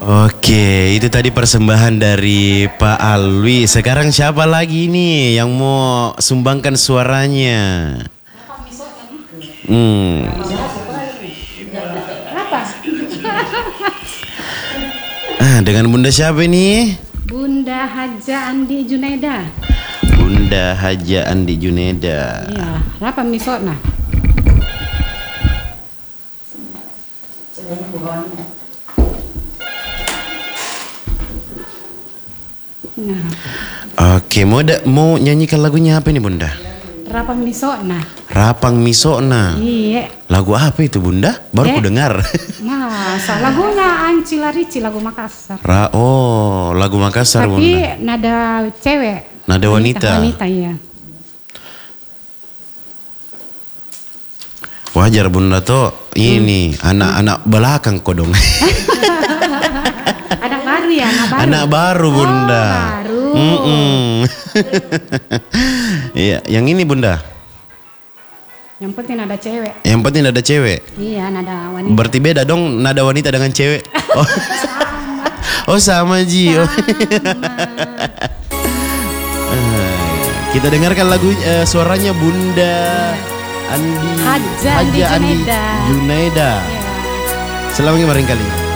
Oke, itu tadi persembahan dari Pak Alwi. Sekarang siapa lagi nih yang mau sumbangkan suaranya? Apa? Dengan Bunda siapa ini? Bunda Haja Andi Juneda. Bunda Haja Andi Juneda. Iya, apa misokna? Nah, Oke, mau nyanyikan lagunya apa ini Bunda? rapang misokna. Rapang Misokna. Iya. Lagu apa itu Bunda? Baru ku dengar. Masa lagunya Anci Larici, lagu Makassar. Lagu Makassar Tapi Bunda. nada cewek. Nada wanita. Wanita iya. Wajar Bunda tuh ini anak-anak belakang kodong. Anak baru ya, anak baru. Anak baru Bunda. Baru. Iya, yang ini Bunda. Yang penting ada cewek. Yang penting ada cewek. Iya, nada wanita. Berarti beda dong nada wanita dengan cewek. Oh sama Ji. Oh. Kita dengarkan lagu suaranya Bunda Andi Haja Andi Juneda. Juneda. Iya. Selamat kemarin kali.